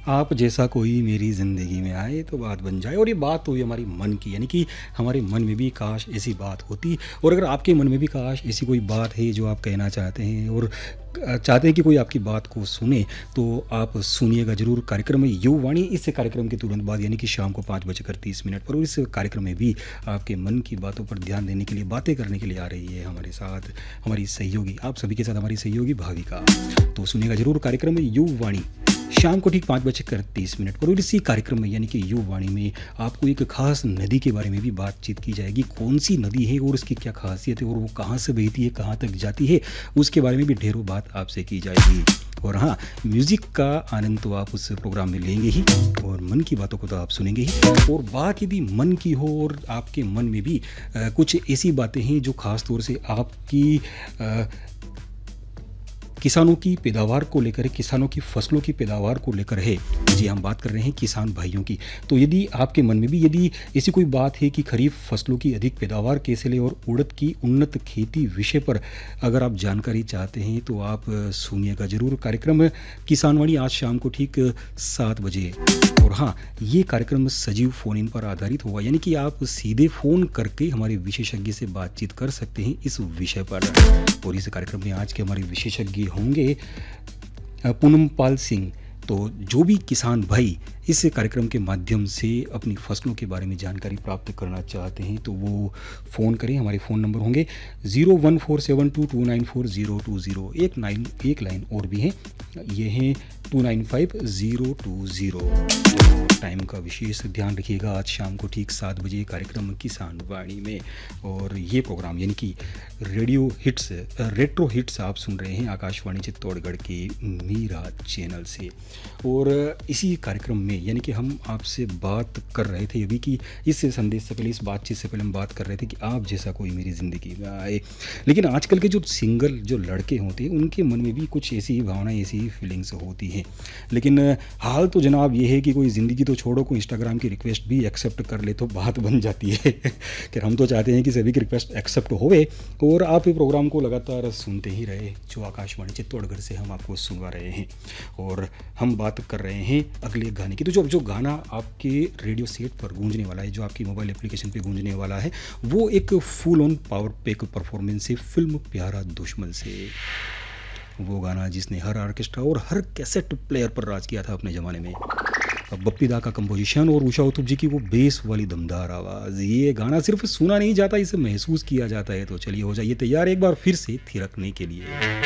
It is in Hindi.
आप जैसा कोई मेरी ज़िंदगी में आए तो बात बन जाए। और ये बात हुई हमारी मन की, यानी कि हमारे मन में भी काश ऐसी बात होती। और अगर आपके मन में भी काश ऐसी कोई बात है जो आप कहना चाहते हैं और चाहते हैं कि कोई आपकी बात को सुने, तो आप सुनिएगा ज़रूर कार्यक्रम में युवाणी। इस कार्यक्रम के तुरंत बाद यानी कि शाम को 5:30 पर, और इस कार्यक्रम में भी आपके मन की बातों पर ध्यान देने के लिए, बातें करने के लिए आ रही है हमारे साथ हमारी सहयोगी, आप सभी के साथ हमारी सहयोगी भाविका। तो सुनिएगा ज़रूर कार्यक्रम में युवाणी शाम को ठीक 5:30 पर। और इसी कार्यक्रम में यानी कि युवाणी में आपको एक खास नदी के बारे में भी बातचीत की जाएगी। कौन सी नदी है और उसकी क्या खासियत है और वो कहाँ से बहती है, कहाँ तक जाती है, उसके बारे में भी ढेरों बात आपसे की जाएगी। और हाँ, म्यूज़िक का आनंद तो आप उस प्रोग्राम में लेंगे ही, और मन की बातों को तो आप सुनेंगे ही। और बात यदि मन की हो और आपके मन में भी कुछ ऐसी बातें हैं जो ख़ास तौर से आपकी किसानों की पैदावार को लेकर है, किसानों की फसलों की पैदावार को लेकर है, जी हम बात कर रहे हैं किसान भाइयों की। तो यदि आपके मन में भी यदि ऐसी कोई बात है कि खरीफ फसलों की अधिक पैदावार कैसे ले और उड़द की उन्नत खेती विषय पर अगर आप जानकारी चाहते हैं तो आप सुनिएगा ज़रूर कार्यक्रम किसानवाणी आज शाम को ठीक 7 बजे। और हाँ, ये कार्यक्रम सजीव फ़ोन इन पर आधारित होगा, यानी कि आप सीधे फ़ोन करके हमारे विशेषज्ञ से बातचीत कर सकते हैं इस विषय पर। और इस कार्यक्रम में आज के हमारे विशेषज्ञ होंगे पूनमपाल सिंह। तो जो भी किसान भाई इस कार्यक्रम के माध्यम से अपनी फसलों के बारे में जानकारी प्राप्त करना चाहते हैं तो वो फ़ोन करें। हमारे फ़ोन नंबर होंगे 01472294020। एक लाइन और भी है, ये है 295020। टाइम का विशेष ध्यान रखिएगा आज शाम को ठीक 7 बजे कार्यक्रम किसान वाणी में। और ये प्रोग्राम यानी कि रेडियो हिट्स, रेट्रो हिट्स आप सुन रहे हैं आकाशवाणी चित्तौड़गढ़ के मीरा चैनल से। और इसी कार्यक्रम में यानी कि हम आपसे बात कर रहे थे अभी कि इस संदेश से पहले, इस बातचीत से पहले हम बात कर रहे थे कि आप जैसा कोई मेरी ज़िंदगी में आए। लेकिन आजकल के जो सिंगल जो लड़के होते हैं उनके मन में भी कुछ ऐसी भावनाएं, ऐसी फीलिंग्स होती हैं। लेकिन हाल तो जनाब ये है कि कोई ज़िंदगी तो छोड़ो, कोई इंस्टाग्राम की रिक्वेस्ट भी एक्सेप्ट कर ले तो बात बन जाती है। कि हम तो चाहते हैं कि सभी की रिक्वेस्ट एक्सेप्ट होवे और आप ये प्रोग्राम को लगातार सुनते ही रहे जो आकाशवाणी चित्तौड़गढ़ से हम आपको सुनवा रहे हैं। और हम बात कर रहे हैं अगले गाने की। तो जो गाना आपके रेडियो सेट पर गूंजने वाला है, जो आपकी मोबाइल एप्लीकेशन पे गूंजने वाला है, वो एक full on power pack performance है फिल्म प्यारा दुश्मन से। वो गाना जिसने हर ऑर्केस्ट्रा और हर कैसेट प्लेयर पर राज किया था अपने ज़माने में। बप्पी दा का कंपोजिशन और उषा उत्तुप जी की वो बेस वाली दमदार आवाज़। ये गाना सिर्फ सुना नहीं जाता, इसे महसूस किया जाता है। तो चलिए हो जाइए तैयार एक बार फिर से थिरकने के लिए।